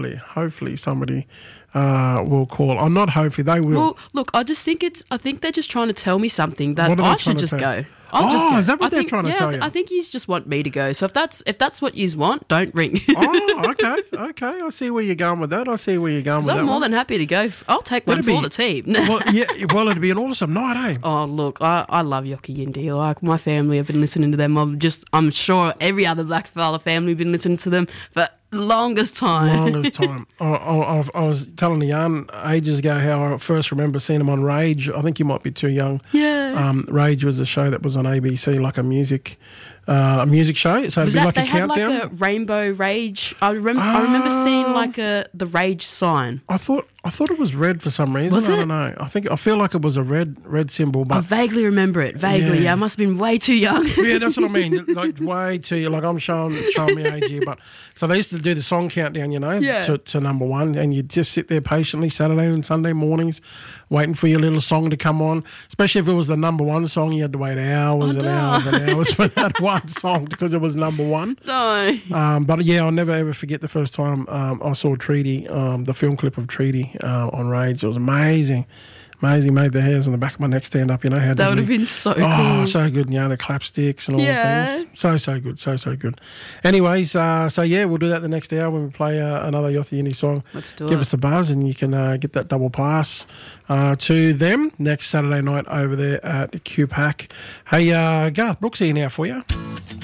hopefully somebody will call. I'm not hopefully, they will. Well, look, I think they're just trying to tell me something that What are they I trying should to just tell go. is that what they're trying to tell you? I think you just want me to go. So if that's what you want, don't ring. Okay. I see where you're going with that. I'm more than happy to go. I'll take one for the team. It'd be an awesome night, eh? Oh, look, I love Yocki Yindi. Like, my family have been listening to them. I'm sure every other Blackfella family have been listening to them for longest time. I was telling the yarn ages ago how I first remember seeing them on Rage. I think you might be too young. Yeah. Rage was a show that was on ABC, like a music show. So it'd be like a countdown. They had like a Rainbow Rage. I remember seeing like the Rage sign. I thought it was red for some reason. Was it? I don't know. I feel like it was a red symbol. But I vaguely remember it. Vaguely. Yeah, I must have been way too young. Yeah, that's what I mean. Like way too young. Like I'm showing me age here. But so they used to do the song countdown, to number one, and you'd just sit there patiently Saturday and Sunday mornings, waiting for your little song to come on. Especially if it was the number one song, you had to wait hours and hours for that one song because it was number one. No. But yeah, I'll never ever forget the first time I saw Treaty, the film clip of Treaty on Rage. It was amazing. Made the hairs on the back of my neck stand up. That would have been so cool. Oh, so good. The clapsticks and all the things. So good. So good. Anyways, we'll do that the next hour when we play another Yocki Yindi song. Let's do it. Give us a buzz and you can get that double pass to them next Saturday night over there at QPAC. Hey, Garth Brooks here now for you.